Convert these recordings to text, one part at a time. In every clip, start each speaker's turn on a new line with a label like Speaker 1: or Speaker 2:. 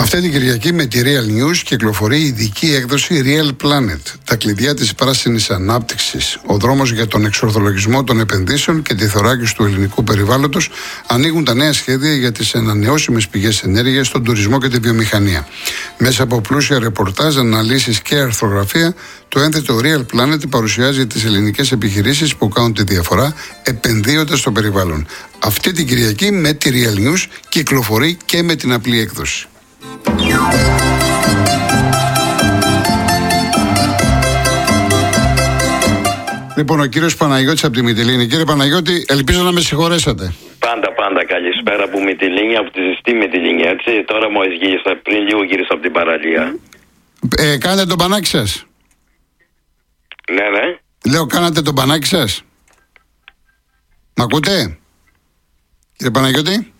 Speaker 1: Αυτή την Κυριακή με τη Real News κυκλοφορεί η ειδική έκδοση Real Planet. Τα κλειδιά της πράσινης ανάπτυξης, ο δρόμος για τον εξορθολογισμό των επενδύσεων και τη θωράκιση του ελληνικού περιβάλλοντος ανοίγουν τα νέα σχέδια για τις ανανεώσιμες πηγές ενέργειας, στον τουρισμό και τη βιομηχανία. Μέσα από πλούσια ρεπορτάζ, αναλύσεις και αρθρογραφία, το ένθετο Real Planet παρουσιάζει τις ελληνικές επιχειρήσεις που κάνουν τη διαφορά επενδύοντας στο περιβάλλον. Αυτή την Κυριακή με τη Real News κυκλοφορεί και με την απλή έκδοση. Λοιπόν, ο κύριος Παναγιώτης από τη Μυτιλήνη. Κύριε Παναγιώτη, ελπίζω να με συγχωρέσατε.
Speaker 2: Πάντα καλησπέρα από Μυτιλήνη, από τη ζεστή Μυτιλήνη, έτσι. Τώρα μόλις γύρισα, πριν λίγο γύρισα από την παραλία.
Speaker 1: Κάνετε τον πανάκι σας?
Speaker 2: Ναι.
Speaker 1: Λέω, κάνατε τον πανάκι σας? Μ' ακούτε, κύριε Παναγιώτη?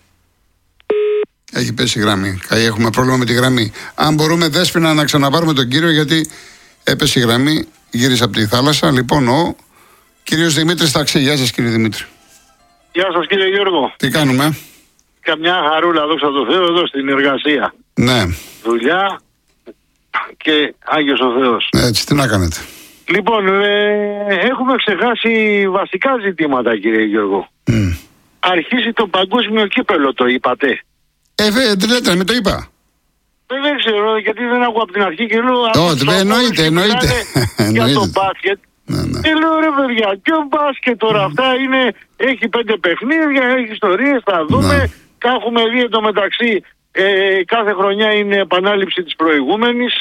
Speaker 1: Έχει πέσει η γραμμή. Έχουμε πρόβλημα με τη γραμμή. Αν μπορούμε, Δέσποινα, να ξαναπάρουμε τον κύριο, γιατί έπεσε η γραμμή, γύρισε από τη θάλασσα. Λοιπόν, ο κύριος Δημήτρης Ταξί. Γεια σας, κύριε Δημήτρη.
Speaker 3: Γεια σας, κύριε Γιώργο.
Speaker 1: Τι κάνουμε?
Speaker 3: Καμιά χαρούλα, δόξα τω Θεώ, εδώ στην εργασία.
Speaker 1: Ναι.
Speaker 3: Δουλειά και Άγιος ο Θεός.
Speaker 1: Έτσι, τι να κάνετε?
Speaker 3: Λοιπόν, έχουμε ξεχάσει βασικά ζητήματα, κύριε Γιώργο. Αρχίσει το παγκόσμιο κύπελο, το είπατε?
Speaker 1: Δεν λέτε, μην το είπα.
Speaker 3: Δεν ξέρω, γιατί δεν ακούω από την αρχή και λέω...
Speaker 1: Εννοείται.
Speaker 3: Για το μπάσκετ.
Speaker 1: Ναι.
Speaker 3: Και λέω, ρε παιδιά, ποιο μπάσκετ τώρα? Αυτά είναι, έχει 5 παιχνίδια, έχει ιστορίες, θα δούμε.
Speaker 1: Ναι.
Speaker 3: Έχουμε δει εντωμεταξύ, κάθε χρονιά είναι επανάληψη της προηγούμενης.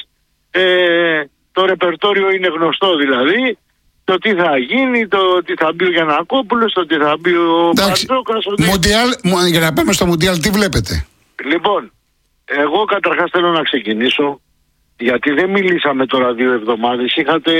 Speaker 3: Το ρεπερτόριο είναι γνωστό δηλαδή. Το τι θα γίνει, το τι θα μπει ο Γιαννακόπουλος, το τι θα μπει ο Μπαρτζόκας.
Speaker 1: Για να πάμε στο Μουντιάλ, τι βλέπετε?
Speaker 3: Λοιπόν, εγώ καταρχάς θέλω να ξεκινήσω, γιατί δεν μιλήσαμε τώρα 2 εβδομάδες. Είχατε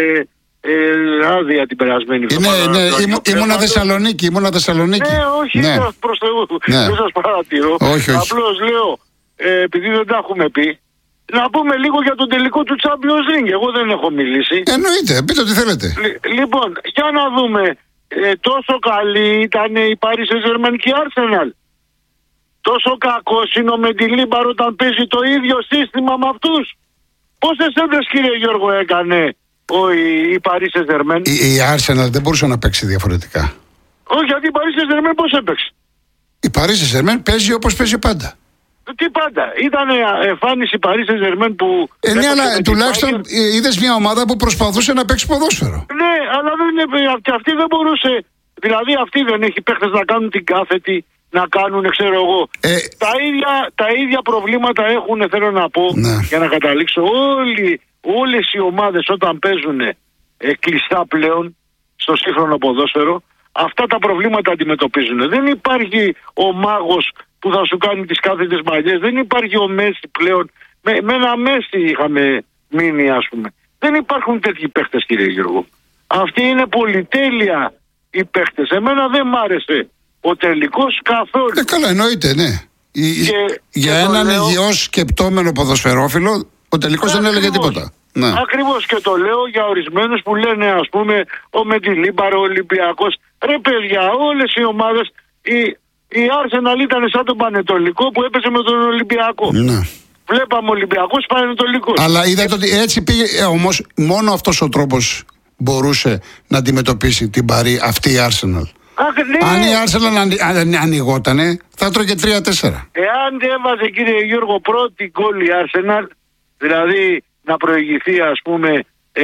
Speaker 3: άδεια την περασμένη εβδομάδα.
Speaker 1: Ναι, ήμουνα Θεσσαλονίκη.
Speaker 3: Ναι, όχι, προς Θεού, δεν σας παρατηρώ.
Speaker 1: Όχι.
Speaker 3: Απλώς λέω, επειδή δεν τα έχουμε πει, να πούμε λίγο για τον τελικό του Champions League. Εγώ δεν έχω μιλήσει.
Speaker 1: Εννοείται, πείτε ό,τι θέλετε.
Speaker 3: Λοιπόν, για να δούμε. Τόσο καλή ήταν η Paris Saint-Germain και η Arsenal. Τόσο κακός είναι ο Μεντιλίμπαρ όταν παίζει το ίδιο σύστημα με αυτούς. Πόσες έντρες, κύριε Γιώργο, έκανε η Paris Saint-Germain?
Speaker 1: Η Arsenal δεν μπορούσε να παίξει διαφορετικά.
Speaker 3: Όχι, γιατί η Paris Saint-Germain πώς έπαιξε?
Speaker 1: Η Paris Saint-Germain παίζει όπως παίζει πάντα.
Speaker 3: Τι πάντα? Ήταν εμφάνιση Paris Saint-Germain που...
Speaker 1: Ναι, αλλά τουλάχιστον είδες μια ομάδα που προσπαθούσε να παίξει ποδόσφαιρο.
Speaker 3: Ναι, αλλά και αυτή δεν μπορούσε. Δηλαδή αυτή δεν έχει παίχτες να κάνουν την κάθετη, να κάνουν, ξέρω εγώ. Τα ίδια προβλήματα έχουν, θέλω να πω, για να καταλήξω. Όλες οι ομάδες όταν παίζουν κλειστά πλέον στο σύγχρονο ποδόσφαιρο, αυτά τα προβλήματα αντιμετωπίζουν. Δεν υπάρχει ο μάγος που θα σου κάνει τις κάθετες μαλλιές. Δεν υπάρχει ο Μέση πλέον. Με ένα Μέση είχαμε μείνει, ας πούμε. Δεν υπάρχουν τέτοιοι παίχτες, κύριε Γιώργο. Αυτοί είναι πολυτέλεια οι παίχτες. Εμένα δεν μ' άρεσε ο τελικός καθόλου.
Speaker 1: Καλά, εννοείται, ναι. Για έναν υγιώς σκεπτόμενο ποδοσφαιρόφιλο, ο τελικός δεν έλεγε τίποτα. Ναι.
Speaker 3: Ακριβώς, και το λέω για ορισμένους που λένε, ας πούμε, ο Μεντιλίμπαρ, ο Ολυμπιακός. Ρε παιδιά, όλες οι ομάδες, η Arsenal ήταν σαν τον Πανετολικό που έπαιζε με τον Ολυμπιακό.
Speaker 1: Ναι.
Speaker 3: Βλέπαμε Ολυμπιακός, Πανετολικός.
Speaker 1: Αλλά είδατε ότι έτσι πήγε, όμως μόνο αυτός ο τρόπος μπορούσε να αντιμετωπίσει την Παρί, αυτή η Arsenal.
Speaker 3: Ναι.
Speaker 1: Αν η Arsenal ανοιγότανε, θα τρώγε 3-4.
Speaker 3: Εάν έβαζε, κύριε Γιώργο, πρώτη γκολ η Arsenal, δηλαδή να προηγηθεί, ας πούμε,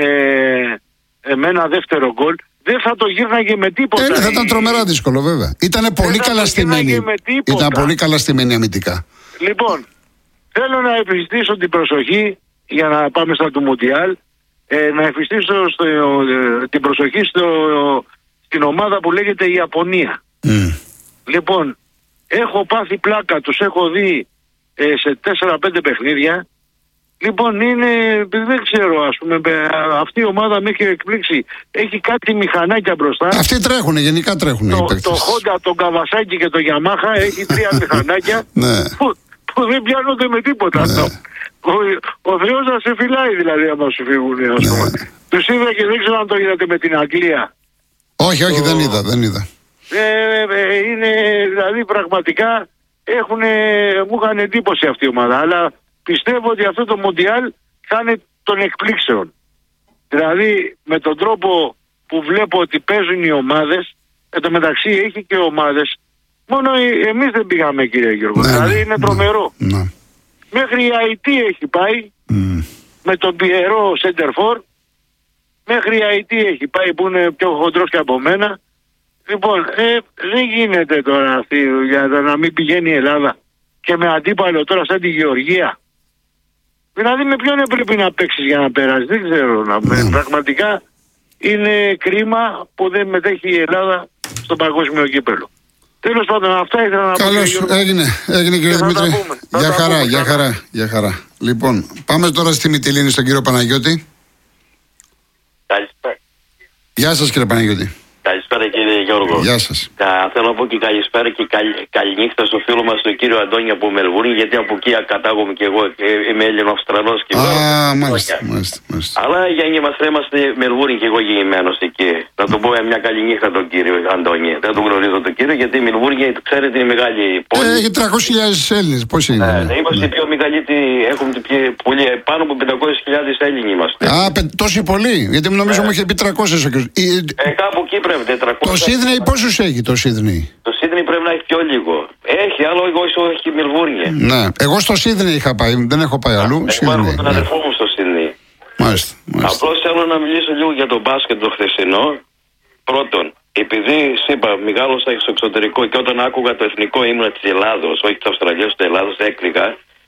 Speaker 3: με ένα δεύτερο γκολ, δεν θα το γύρναγε με τίποτα.
Speaker 1: Θα ήταν τρομερά δύσκολο, βέβαια. Ήταν πολύ καλά στημένη. Ήταν πολύ καλά στημένη αμυντικά.
Speaker 3: Λοιπόν, θέλω να επιστήσω την προσοχή, για να πάμε στα του Μουντιάλ, να επιστήσω την προσοχή στην ομάδα που λέγεται η Ιαπωνία. Λοιπόν, έχω πάθει πλάκα, τους έχω δει σε 4-5 παιχνίδια. Λοιπόν, δεν ξέρω, ας πούμε, αυτή η ομάδα με έχει εκπλήξει. Έχει κάτι μηχανάκια μπροστά.
Speaker 1: Αυτοί τρέχουν, γενικά τρέχουν.
Speaker 3: Το Honda, τον Kawasaki και το Yamaha έχει 3 μηχανάκια που δεν πιάνονται με τίποτα. Ο Θεός να σε φυλάει, δηλαδή, άμα σου φύγουν. Τους είδα και δεν ξέρω αν το είδατε με την Αγγλία.
Speaker 1: Όχι, δεν είδα.
Speaker 3: Είναι, δηλαδή, πραγματικά μου είχαν εντύπωση αυτή η ομάδα. Αλλά πιστεύω ότι αυτό το Μουντιάλ θα είναι των εκπλήξεων. Δηλαδή με τον τρόπο που βλέπω ότι παίζουν οι ομάδες, εν τω μεταξύ έχει και ομάδες, μόνο εμείς δεν πήγαμε, κύριε Γιώργο. Δηλαδή είναι τρομερό. Μέχρι η Αϊτή έχει πάει, με τον Πιερό Σέντερφορ, μέχρι η Αϊτή έχει πάει που είναι πιο χοντρός και από μένα. Λοιπόν, δεν γίνεται τώρα αυτή για να μην πηγαίνει η Ελλάδα και με αντίπαλο τώρα σαν τη Γεωργία. Δηλαδή με ποιον πρέπει να παίξεις για να περάσει, δεν ξέρω. Πραγματικά είναι κρίμα που δεν μετέχει η Ελλάδα στο παγκόσμιο κύπελλο. Τέλος πάντων, αυτά ήθελα να πω.
Speaker 1: Καλώς, έγινε κύριε Δημήτρη. Για χαρά. Λοιπόν, πάμε τώρα στη Μυτιλήνη στον κύριο Παναγιώτη.
Speaker 2: Καλησπέρα.
Speaker 1: Γεια σας κύριε Παναγιώτη.
Speaker 2: Καλησπέρα κύριε Γιώργο.
Speaker 1: Γεια σας.
Speaker 2: Θέλω να πω και καλησπέρα και καληνύχτα στο φίλο μας τον κύριο Αντώνη από Μελβούρνη, γιατί από εκεί κατάγομαι και εγώ. Είμαι Έλληνο-Αυστραλός και
Speaker 1: μάλιστα.
Speaker 2: Αλλά για είμαστε Μελβούρνη και εγώ γεννημένος εκεί. Θα του πω μια καληνύχτα τον κύριο Αντώνη. Δεν τον γνωρίζω τον κύριο, γιατί η Μελβούρνη, ξέρετε, είναι μεγάλη πόλη.
Speaker 1: Έχει 300.000 Έλληνες. Πώς είναι?
Speaker 2: Είμαστε πιο μεγαλύτεροι, έχουμε πολύ, πάνω από 500.000 Έλληνοι είμαστε.
Speaker 1: Τόσοι πολλοί, γιατί νομίζω μου είχε πει 300 ο κ.
Speaker 2: Κάπου εκεί πρέπει. 400.
Speaker 1: Το Σίδνεϊ πόσους έχει το Σίδνεϊ?
Speaker 2: Το Σίδνεϊ πρέπει να έχει πιο λίγο. Έχει, άλλο εγώ έχει η Μελβούρνη.
Speaker 1: Ναι, εγώ στο Σίδνεϊ είχα πάει, δεν έχω πάει αλλού.
Speaker 2: Εγώ έχω τον αδερφό μου στο Σίδνεϊ.
Speaker 1: Μάλιστα.
Speaker 2: Απλώς θέλω να μιλήσω λίγο για το μπάσκετ το χθεσινό. Πρώτον, επειδή είπα, μεγάλωσα στο εξωτερικό και όταν άκουγα το εθνικό ύμνο της Ελλάδος, όχι της Αυστραλίας, της Ελλάδος, έκλαιγα.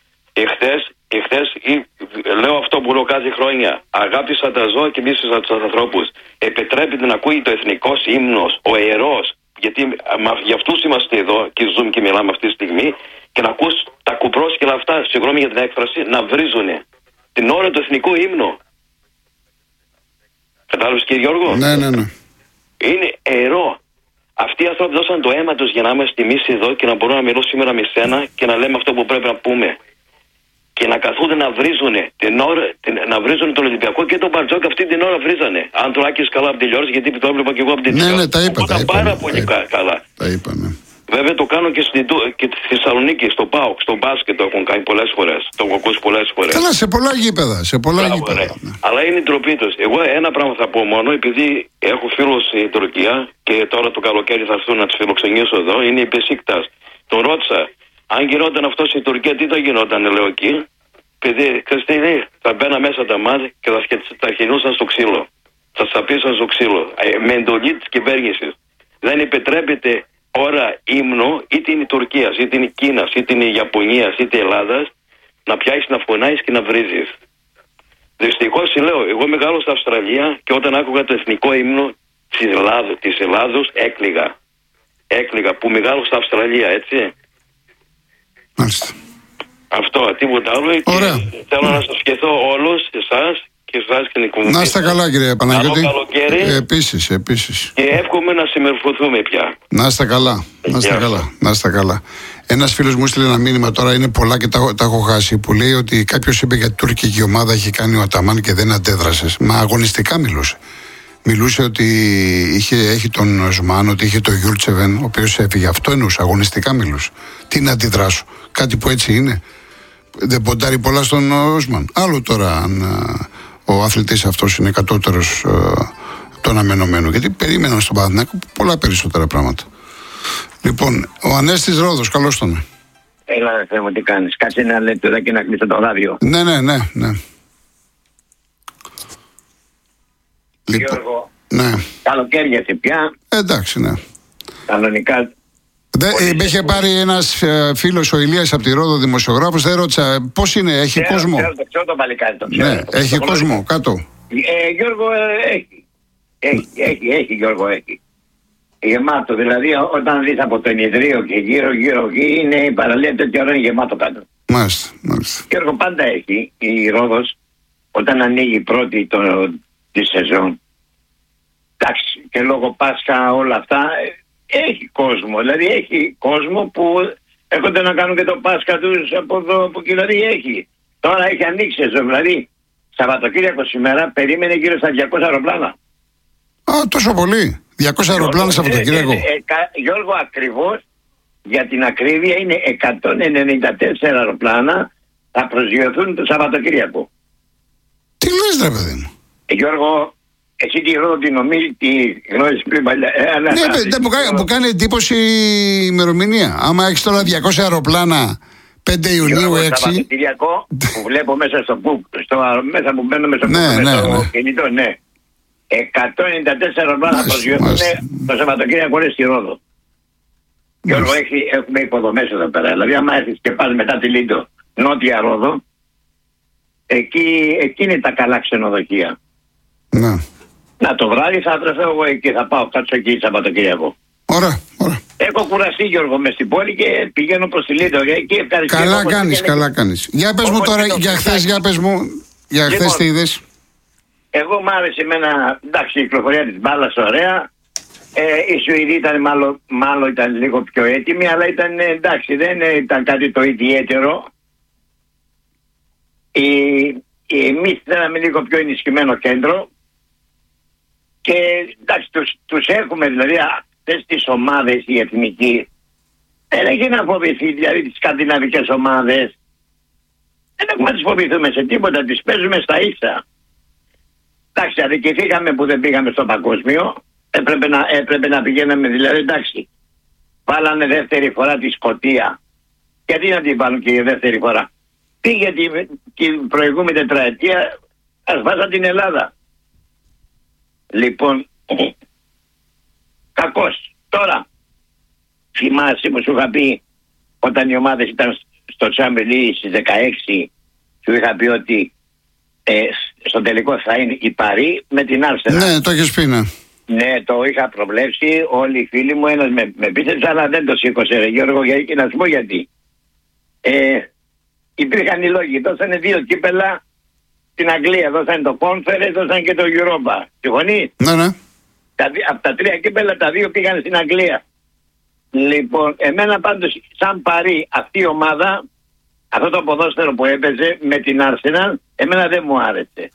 Speaker 2: Εχθές λέω αυτό που λέω κάθε χρόνια. Αγάπησα τα ζώα και μίσησα τους ανθρώπους. Επιτρέπεται να ακούει το εθνικός ύμνος, ο ιερός, γιατί για αυτούς είμαστε εδώ και ζούμε και μιλάμε αυτή τη στιγμή, και να ακούς τα κουπρόσκυλα αυτά, συγγνώμη για την έκφραση, να βρίζουνε την ώρα του εθνικού ύμνου. Κατάλαβες κύριε Γιώργο?
Speaker 1: Ναι.
Speaker 2: Είναι ιερό. Αυτοί οι άνθρωποι δώσαν το αίμα τους για να είμαστε εμείς εδώ και να μπορούμε να μιλώ σήμερα με σένα και να λέμε αυτό που πρέπει να πούμε. Και να καθούνται να βρίζουνε να βρίζουνε τον Ολυμπιακό και τον Μπαρτζόκ αυτή την ώρα βρίζανε. Αν το άκουσες καλά από τη τηλεόραση, γιατί το έβλεπα και εγώ από την τηλεόραση.
Speaker 1: Ναι, τα είπα.
Speaker 2: Πάρα πολύ καλά.
Speaker 1: Τα είπα, ναι.
Speaker 2: Βέβαια το κάνω και στη Θεσσαλονίκη, στο ΠΑΟΚ, στο μπάσκετ το έχουν κάνει πολλές φορές. Το έχω ακούσει πολλές φορές.
Speaker 1: Καλά, σε πολλά γήπεδα. Ναι.
Speaker 2: Αλλά είναι η ντροπή τους. Εγώ ένα πράγμα θα πω μόνο, επειδή έχω φίλους στην Τουρκία και τώρα το καλοκαίρι θα έρθουν να τους φιλοξενήσω εδώ, είναι η Μπεσίκτας. Τον ρώτησα. Αν γινόταν αυτό στην Τουρκία, τι θα γινόταν, λέω εκεί. Παιδί, ξέρεις τι λέει, θα μπαίνα μέσα τα μάτια και θα χινούσαν στο ξύλο. Θα σαπίσαν στο ξύλο. Με εντολή της κυβέρνησης. Δεν επιτρέπεται ώρα ύμνο, είτε είναι η Τουρκία, είτε είναι η Κίνα, είτε είναι η Ιαπωνία, είτε η Ελλάδα, να πιάσεις, να φωνάεις και να βρίζεις. Δυστυχώς λέω, εγώ μεγάλωσα στην Αυστραλία και όταν άκουγα το εθνικό ύμνο της Ελλάδος, έκλαιγα που μεγάλωσα στην Αυστραλία, έτσι.
Speaker 1: Μάλιστα.
Speaker 2: Αυτό, τίποτα άλλο.
Speaker 1: Ωραία.
Speaker 2: Θέλω να σας ευχηθώ όλους, εσάς και εσάς και την εκπομπή.
Speaker 1: Να είστε καλά κύριε Παναγιώτη.
Speaker 2: Καλό καλοκαίρι.
Speaker 1: Επίσης.
Speaker 2: Και εύχομαι να συμμορφωθούμε πια.
Speaker 1: Να είστε καλά. Ένας φίλος μου στείλε ένα μήνυμα τώρα, είναι πολλά και τα έχω χάσει, που λέει ότι κάποιος είπε για την τουρκική ομάδα έχει κάνει ο Αταμάν και δεν αντέδρασε. Μα αγωνιστικά μιλούσε. Μιλούσε ότι έχει τον Ζουμάν, ότι είχε τον Γιούλτσεβεν, ο οποίος έφυγε. Αυτό εννοούσε, αγωνιστικά μιλούσε. Τι να αντιδράσω, κάτι που έτσι είναι. Δεν ποντάρει πολλά στον Οσμάν. Άλλο τώρα αν ο αθλητής αυτός είναι κατώτερος του αναμενωμένου. Γιατί περίμεναν στον Παναθηναϊκό πολλά περισσότερα πράγματα. Λοιπόν, ο Ανέστης Ρόδος, καλώς τον.
Speaker 4: Έλα ρε Θεέ μου, τι κάνεις? Κάτσε ένα λεπτό εδώ και να κλείσω το ράδιο.
Speaker 1: Ναι.
Speaker 4: Γιώργο,
Speaker 1: ναι.
Speaker 4: καλοκαίριασε πια.
Speaker 1: Εντάξει, ναι.
Speaker 4: Κανονικά.
Speaker 1: Με είχε πάρει ένας φίλος, ο Ηλίας από τη Ρόδο, δημοσιογράφος, δεν ρώτησα πώς είναι, έχει κόσμο.
Speaker 4: Ξέρω το παλικάρι, το ξέρω.
Speaker 1: Ναι, έχει κόσμο κάτω.
Speaker 4: Γιώργο, έχει Γιώργο, έχει. Γεμάτο, δηλαδή όταν δεις από το ενιδρίο και γύρω εκεί είναι η παραλία τέτοια ώρα, είναι γεμάτο κάτω.
Speaker 1: Μάλιστα.
Speaker 4: Γιώργο, πάντα έχει η Ρόδος όταν ανοίγει πρώτη τη σεζόν. Εντάξει, και λόγω Πάσχα όλα αυτά έχει κόσμο. Δηλαδή έχει κόσμο που έρχονται να κάνουν και το Πάσχα τους από εδώ, από εκεί, δηλαδή έχει. Τώρα έχει ανοίξει σεζόν, δηλαδή Σαββατοκύριακο σήμερα περίμενε γύρω στα 200 αεροπλάνα.
Speaker 1: Τόσο πολύ. 200 αεροπλάνα Σαββατοκύριακο.
Speaker 4: Γιώργο, ακριβώς για την ακρίβεια είναι 194 αεροπλάνα θα προσγειωθούν το Σαββατοκύριακο.
Speaker 1: Τι λες ρε παιδί μου?
Speaker 4: Γιώργο, εσύ τη Ρόδο τη γνώριζες πριν παλιά.
Speaker 1: Ναι, μου κάνει εντύπωση η ημερομηνία. Άμα έχεις τώρα 200 αεροπλάνα 5 Ιουνίου 6.
Speaker 4: Το Σαββατοκύριακο που βλέπω μέσα στο μέσα που μπαίνουμε στο κινητό, ναι. 194 αεροπλάνα θα προσγειωθούν το Σαββατοκύριακο στη Ρόδο. Γιώργο, έχουμε υποδομές εδώ πέρα. Δηλαδή, άμα έρθεις και πας μετά τη Λίντο, νότια Ρόδο, εκεί είναι τα καλά ξενοδοχεία. Να το βράδυ θα τρεφώ εγώ εκεί, θα πάω κάτσω εκεί Σαββατοκύριακο.
Speaker 1: Ωραία.
Speaker 4: Έχω κουραστεί, Γιώργο, μες στην πόλη και πηγαίνω προς τη Λίντο.
Speaker 1: Καλά κάνεις. Για πες μου τώρα, για χθες, για χθες τι είδες?
Speaker 4: Εγώ μ' άρεσε εμένα, εντάξει, η κυκλοφορία της μπάλας ωραία. Οι Σουηδοί ήταν μάλλον ήταν λίγο πιο έτοιμοι, αλλά ήταν εντάξει, δεν ήταν κάτι το ιδιαίτερο. Εμείς θέλαμε λίγο πιο ενισχυμένο κέντρο και εντάξει, τους έχουμε, δηλαδή αυτές τις ομάδες οι εθνικοί δεν έχει να φοβηθεί, δηλαδή τις σκανδιναβικές ομάδες δεν έχουμε να τις φοβηθούμε σε τίποτα, τις παίζουμε στα ίσα. Εντάξει, αδικηθήκαμε που δεν πήγαμε στο παγκόσμιο. Έπρεπε να πηγαίναμε, δηλαδή εντάξει. Βάλανε δεύτερη φορά τη Σκωτία. Γιατί να την βάλουν και η δεύτερη φορά? Πήγε την προηγούμενη τετραετία, ας βάζαν την Ελλάδα. Λοιπόν, κακός. Τώρα, θυμάσαι που σου είχα πει όταν οι ομάδες ήταν στο Champions στις 16, σου είχα πει ότι στο τελικό θα είναι η Παρί με την Arsenal.
Speaker 1: Ναι, το έχεις πει, ναι.
Speaker 4: Ναι, το είχα προβλέψει, όλοι οι φίλοι μου, ένας με πίστεψε, αλλά δεν το σήκωσε, ρε Γιώργο, και να σου πω γιατί. Υπήρχαν οι λόγοι, δώσανε 2 κύπελα στην Αγγλία, δώσανε το Conference, δώσανε και το Europa. Συμφωνείς?
Speaker 1: Ναι.
Speaker 4: Από τα 3 κύπελα τα 2 πήγαν στην Αγγλία. Λοιπόν, εμένα πάντως σαν Παρί αυτή η ομάδα, αυτό το ποδόσφαιρο που έπαιζε με την Arsenal, εμένα δεν μου άρεσε.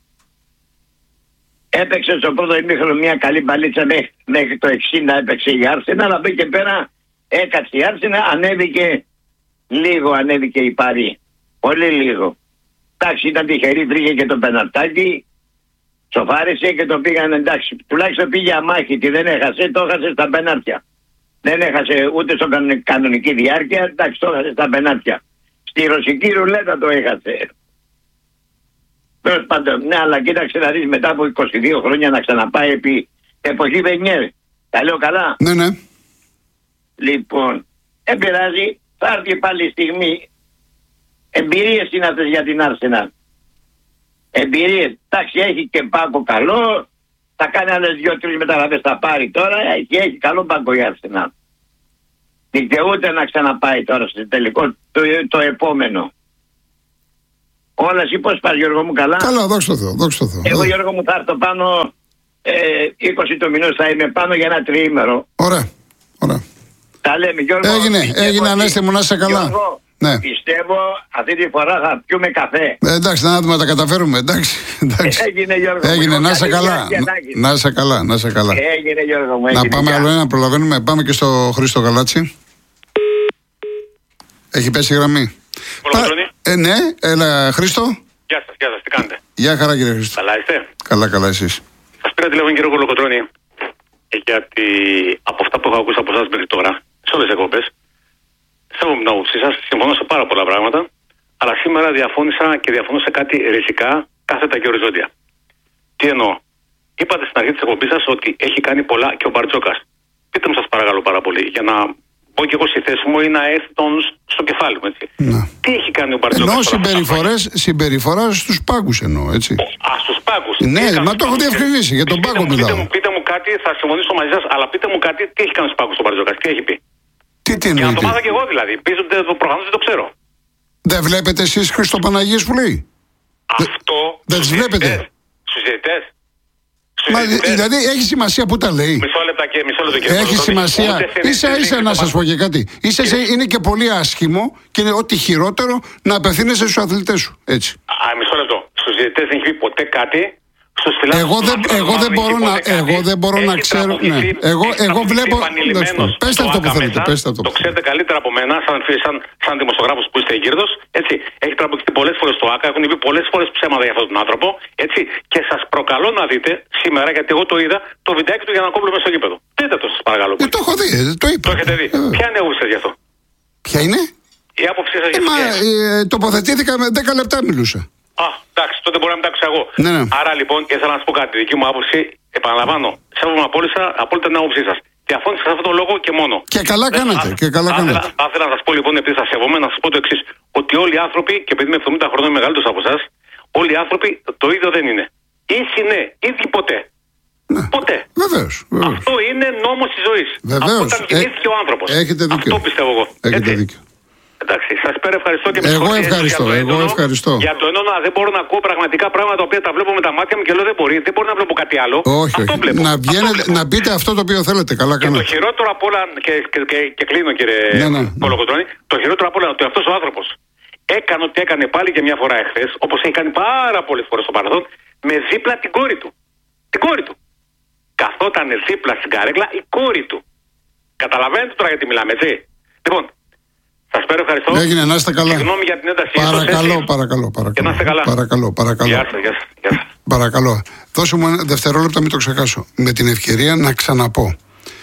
Speaker 4: Έπαιξε στο πρώτο ημίχρονο μια καλή μπαλίτσα μέχρι το 60 έπαιξε η Arsenal, αλλά από εκεί και πέρα έκατσε η Arsenal, ανέβηκε η Παρί. Πολύ λίγο. Εντάξει, ήταν τυχερή, βρήκε και το πεναρτάκι, σοφάρισε και το πήγαν, εντάξει. Τουλάχιστον πήγε αμάχη, τι δεν έχασε, το έχασε στα πενάρτια. Δεν έχασε ούτε στο κανονική διάρκεια, εντάξει, το έχασε στα πενάρτια. Στη ρωσική ρουλέτα το έχασε. Τέλος πάντων, ναι, αλλά κοίταξε να δεις μετά από 22 χρόνια να ξαναπάει επί εποχή Βενιέρ. Τα λέω καλά?
Speaker 1: Ναι.
Speaker 4: Λοιπόν, δεν πειράζει, θα έρθει πάλι η στιγμή. Εμπειρίες είναι αυτές για την Arsenal. Εμπειρίες. Εντάξει, έχει και πάγκο καλό. Θα κάνει άλλες 2-3 μεταγραφές, θα πάρει τώρα. Έχει καλό πάγκο η Arsenal. Δικαιούται να ξαναπάει τώρα στο τελικό το επόμενο. Όλα εσύ πώς πας, Γιώργο μου, καλά?
Speaker 1: Καλά, δόξα τω Θεώ.
Speaker 4: Εγώ, Γιώργο μου, θα έρθω πάνω 20 του μηνός, θα είμαι πάνω για ένα τριήμερο.
Speaker 1: Ωραία.
Speaker 4: Τα λέμε, Γιώργο.
Speaker 1: Έγινε, Ανέστη μου, να είσαι καλά. Γιώργο,
Speaker 4: ναι. Πιστεύω αυτή τη φορά θα πιούμε καφέ.
Speaker 1: Εντάξει, να δούμε, τα καταφέρουμε. Εντάξει.
Speaker 4: Έγινε, Γιώργο.
Speaker 1: Έγινε, να είσαι καλά. Να είσαι καλά.
Speaker 4: Έγινε, Γιώργο μου.
Speaker 1: Να πάμε άλλο ένα, προλαβαίνουμε. Πάμε και στο Χρήστο Γαλάτσι. Έχει πέσει η γραμμή. Ναι, έλα Χρήστο.
Speaker 5: Γεια σας, τι κάνετε?
Speaker 1: Γεια χαρά κύριε Χρήστο.
Speaker 5: Καλά είστε?
Speaker 1: Καλά εσείς.
Speaker 5: Σας πήρα τηλέφωνο κύριο Κολοκοτρώνη, γιατί από αυτά που έχω ακούσει από εσάς μέχρι τώρα, σε όλες τις εκπομπές, θέλω την άποψή σας, συμφωνώ σε πάρα πολλά πράγματα, αλλά σήμερα διαφωνώ σε κάτι ριζικά, κάθετα και οριζόντια. Τι εννοώ? Είπατε στην αρχή της εκπομπής σας ότι έχει κάνει πολλά και ο Μπαρτζόκας. Πείτε μου σας παρακαλώ πάρα πολύ, για να πω και εγώ στη θέση μου ή να έρθει στο κεφάλι μου, έτσι.
Speaker 1: Να.
Speaker 5: Τι έχει κάνει ο Μπαρτζόκας?
Speaker 1: Εννοώ συμπεριφορά στους πάγκους εννοώ, έτσι.
Speaker 5: Στους πάγκους.
Speaker 1: Ναι, μα το έχω διευκρινίσει, για τον πάγκο μιλάω.
Speaker 5: Πείτε μου κάτι, θα συμφωνήσω μαζί σας, αλλά πείτε μου κάτι, τι έχει κάνει στους πάγκους ο Μπαρτζόκας, τι έχει πει?
Speaker 1: Τι
Speaker 5: για να το μάθω και εγώ δηλαδή. Πίσω προφανώς δεν το ξέρω.
Speaker 1: Δεν βλέπετε εσείς Χριστό Παναγίες που λέει?
Speaker 5: Αυτό.
Speaker 1: Δεν τις βλέπετε?
Speaker 5: Στους διαιτητές.
Speaker 1: Δηλαδή έχει σημασία που τα λέει.
Speaker 5: Μισό λεπτό.
Speaker 1: Έχει σημασία. Ίσα να σας πω και κάτι. Είναι και πολύ άσχημο και είναι ό,τι χειρότερο να απευθύνεσαι στους αθλητές σου. Έτσι.
Speaker 5: Μισό λεπτό. Στους διαιτητές δεν έχει πει ποτέ κάτι.
Speaker 1: Εγώ δεν μπορώ να ξέρω. Ναι. Εγώ βλέπω. Πέστε αυτό που θέλετε.
Speaker 5: Το ξέρετε καλύτερα από μένα, σαν δημοσιογράφος που είστε εγκύρδος. Έχει τραγουδιστεί πολλές φορές στο ΆΚΑ, έχουν πει πολλές φορές ψέματα για αυτόν τον άνθρωπο. Έτσι, και σας προκαλώ να δείτε σήμερα, γιατί εγώ το είδα, το βιντεάκι του Γιαννακόπουλου μέσα στο γήπεδο. Δείτε το, σας παρακαλώ.
Speaker 1: Το έχω δει, το είπα.
Speaker 5: Το έχετε δει. Ποια είναι η άποψη σας γι' αυτό?
Speaker 1: Ποια είναι?
Speaker 5: Η άποψή σας γι' αυτό.
Speaker 1: Τοποθετήθηκα με 10 λεπτά μιλούσα.
Speaker 5: Εντάξει, τότε μπορεί να μην τα άκουσα εγώ.
Speaker 1: Ναι.
Speaker 5: Άρα λοιπόν, και θέλω να σας πω κάτι. Δική μου άποψη, επαναλαμβάνω, σέβομαι απόλυτα την άποψή σας. Διαφώνησα σε αυτόν τον λόγο και μόνο.
Speaker 1: Και καλά κάνατε.
Speaker 5: Θα ήθελα να σας πω λοιπόν, επειδή σας σέβομαι, να σας πω το εξής. Ότι όλοι οι άνθρωποι, και επειδή είμαι 70 χρόνια μεγαλύτερος από εσάς, όλοι οι άνθρωποι το ίδιο δεν είναι. Ίσοι ναι, ίδιοι ποτέ.
Speaker 1: Ναι.
Speaker 5: Ποτέ.
Speaker 1: Βεβαίως.
Speaker 5: Αυτό είναι νόμος της ζωής.
Speaker 1: Βεβαίως.
Speaker 5: Αυτό όταν γεννήθηκε ο άνθρωπος.
Speaker 1: Έχετε δίκιο.
Speaker 5: Αυτό πιστεύω εγώ.
Speaker 1: Έχετε δίκιο.
Speaker 5: Εντάξει, σας ευχαριστώ και με
Speaker 1: Εγώ ευχαριστώ.
Speaker 5: Για το έντονα δεν μπορώ να ακούω πραγματικά πράγματα τα οποία τα βλέπω με τα μάτια μου και λέω δεν μπορεί να βλέπω κάτι άλλο.
Speaker 1: Όχι. Να πείτε αυτό το οποίο θέλετε. Καλά κάνετε.
Speaker 5: Και το χειρότερο απ' όλα, και κλείνω κύριε Κολοκοτρώνη, το χειρότερο απ' όλα είναι ότι αυτός ο άνθρωπος έκανε ό,τι έκανε πάλι και μια φορά εχθές, όπως έχει κάνει πάρα πολλές φορές στο παρελθόν, με δίπλα την κόρη του. Την κόρη του. Καθόταν δίπλα στην καρέκλα η κόρη του. Καταλαβαίνετε τώρα γιατί μιλάμε, έτσι. Λοιπόν. Σας ευχαριστώ.
Speaker 1: Έγινε, να είστε καλά.
Speaker 5: Συγγνώμη για την ένταση.
Speaker 1: Παρακαλώ.
Speaker 5: Και να είστε καλά.
Speaker 1: Παρακαλώ.
Speaker 5: Γεια σας.
Speaker 1: Παρακαλώ. Δώσε μου ένα δευτερόλεπτο, μην το ξεχάσω. Με την ευκαιρία να ξαναπώ.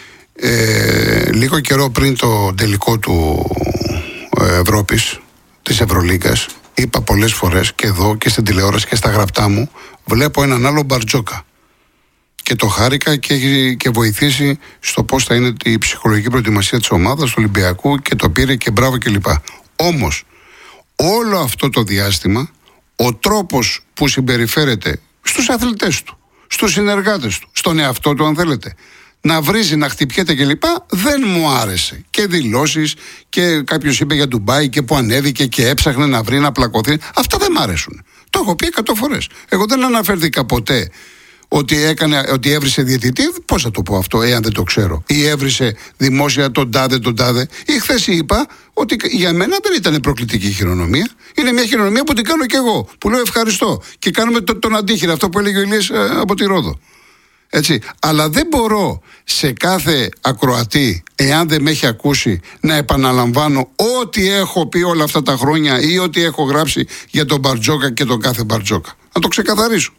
Speaker 1: Λίγο καιρό πριν το τελικό του Ευρώπης, της Ευρωλίγκας, είπα πολλές φορές και εδώ και στην τηλεόραση και στα γραπτά μου, βλέπω έναν άλλο Μπαρτζόκα. Και το χάρηκα και έχει και βοηθήσει στο πώς θα είναι η ψυχολογική προετοιμασία της ομάδας, του Ολυμπιακού, και το πήρε και μπράβο κλπ. Όμως, όλο αυτό το διάστημα, ο τρόπος που συμπεριφέρεται στους αθλητές του, στους συνεργάτες του, στον εαυτό του αν θέλετε, να βρίζει, να χτυπιέται κλπ, δεν μου άρεσε. Και δηλώσεις, και κάποιος είπε για Ντουμπάι και που ανέβηκε και έψαχνε να βρει, να πλακωθεί. Αυτά δεν μ' αρέσουν. Το έχω πει 100 φορές. Εγώ δεν αναφέρθηκα ποτέ ότι έβρισε διαιτητή, πώς θα το πω αυτό, εάν δεν το ξέρω, ή έβρισε δημόσια τον τάδε. Ή χθες είπα ότι για μένα δεν ήταν προκλητική χειρονομία. Είναι μια χειρονομία που την κάνω κι εγώ, που λέω ευχαριστώ. Και κάνουμε τον αντίχειρα, αυτό που έλεγε ο Ηλίας από τη Ρόδο. Έτσι. Αλλά δεν μπορώ σε κάθε ακροατή, εάν δεν με έχει ακούσει, να επαναλαμβάνω ό,τι έχω πει όλα αυτά τα χρόνια ή ό,τι έχω γράψει για τον Μπαρτζόκα και τον κάθε Μπαρτζόκα. Να το ξεκαθαρίσω.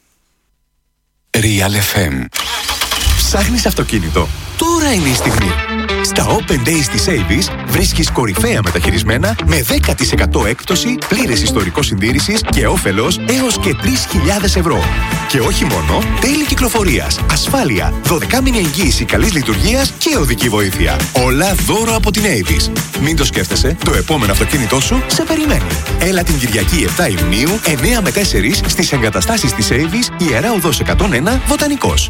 Speaker 6: Real FM. Ψάχνεις αυτοκίνητο? Τώρα είναι η στιγμή. Στα Open Days της Avis βρίσκεις κορυφαία μεταχειρισμένα με 10% έκπτωση, πλήρες ιστορικό συντήρησης και όφελος έως και 3.000 ευρώ. Και όχι μόνο, τέλη κυκλοφορίας, ασφάλεια, 12μηνη εγγύηση καλής λειτουργίας και οδική βοήθεια. Όλα δώρο από την Avis. Μην το σκέφτεσαι, το επόμενο αυτοκίνητό σου σε περιμένει. Έλα την Κυριακή 7 Ιουνίου, 9 με 4 στις εγκαταστάσεις της Avis, Ιερά Οδός 101, Βοτανικός.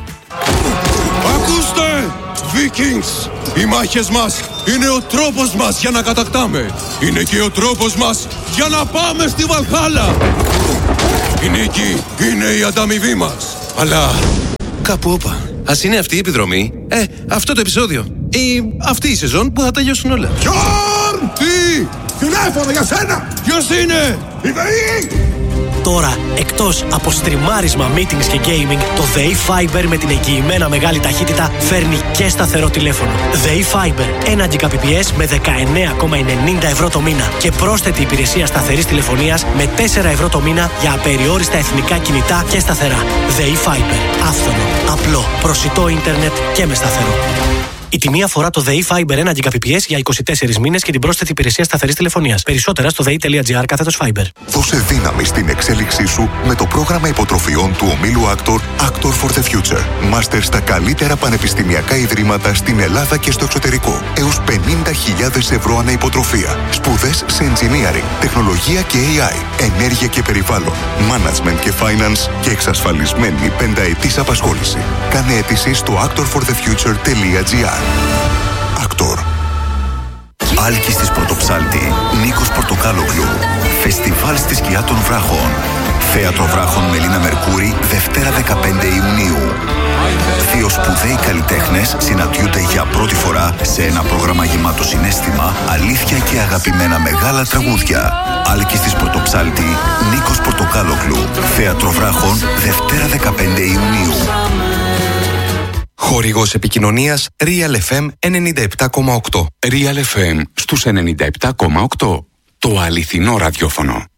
Speaker 7: Ακούστε! Vikings! Οι μάχες μας είναι ο τρόπος μας για να κατακτάμε. Είναι και ο τρόπος μας για να πάμε στη Βαλχάλα. Η νίκη είναι η ανταμοιβή μας. Αλλά
Speaker 8: κάπου όπα. Ας είναι αυτή η επιδρομή, αυτό το επεισόδιο, ή αυτή η σεζόν που θα τελειώσουν όλα.
Speaker 7: Γιόρν! Τι! Τηλέφωνο για σένα! Ποιος είναι? Η ΔΕΗ!
Speaker 9: Τώρα, εκτός από στριμάρισμα, meetings και gaming, το ΔΕΗ Fiber με την εγγυημένα μεγάλη ταχύτητα φέρνει και σταθερό τηλέφωνο. ΔΕΗ Fiber, 1 Gbps με 19,90 ευρώ το μήνα και πρόσθετη υπηρεσία σταθερής τηλεφωνίας με 4 ευρώ το μήνα για απεριόριστα εθνικά κινητά και σταθερά. ΔΕΗ Fiber, άφθονο, απλό, προσιτό ίντερνετ και με σταθερό. Η τιμή αφορά το ΔΕΗ Fiber 1 Gbps για 24 μήνες και την πρόσθετη υπηρεσία σταθερής τηλεφωνίας. Περισσότερα στο dei.gr/Fiber.
Speaker 10: Δώσε δύναμη στην εξέλιξή σου με το πρόγραμμα υποτροφιών του ομίλου Actor for the Future. Μάστερ στα καλύτερα πανεπιστημιακά ιδρύματα στην Ελλάδα και στο εξωτερικό. Έως 50.000 ευρώ ανά υποτροφία. Σπουδές σε engineering, τεχνολογία και AI, ενέργεια και περιβάλλον, management και finance και εξασφαλισμένη πενταετής απασχόληση. Κάνε αίτηση στο actorforthefuture.gr. Actor. Άλκης της Πρωτοψάλτη, Νίκος Πορτοκάλογλου. Φεστιβάλ στη σκιά των βράχων. Θέατρο Βράχων Μελίνα Μερκούρη, Δευτέρα 15 Ιουνίου. Δύο σπουδαίοι καλλιτέχνες συναντιούνται για πρώτη φορά σε ένα πρόγραμμα γεμάτο συναίσθημα, αλήθεια και αγαπημένα μεγάλα τραγούδια. Άλκης της Πρωτοψάλτη, Νίκος Πορτοκάλογλου. Πορτοκάλογλου. Θέατρο Βράχων, Δευτέρα 15 Ιουνίου.
Speaker 11: Χορηγός επικοινωνίας Real FM 97,8.
Speaker 12: Real FM στους 97,8. Το αληθινό ραδιόφωνο.